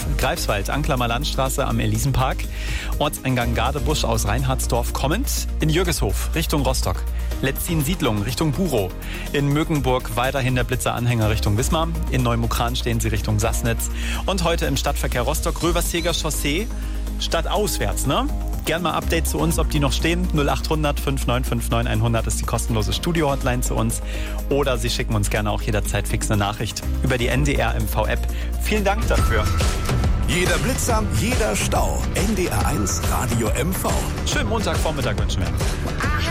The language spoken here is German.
Bahnhof, Greifswald, Anklamer Landstraße am Elisenpark, Ortseingang Gardebusch aus Reinhardsdorf kommend, in Jürgeshof Richtung Rostock, Letzin-Siedlung Richtung Burow, in Mögenburg weiterhin der Blitzer-Anhänger Richtung Wismar, in Neumukran stehen Sie Richtung Sassnitz und heute im Stadtverkehr Rostock, Röverseger Chaussee, stadtauswärts, ne? Gern mal Update zu uns, ob die noch stehen. 0800 5959 100 ist die kostenlose Studio-Hotline zu uns. Oder Sie schicken uns gerne auch jederzeit fix eine Nachricht über die NDR MV-App. Vielen Dank dafür. Jeder Blitzer, jeder Stau. NDR 1 Radio MV. Schönen Montagvormittag wünschen wir.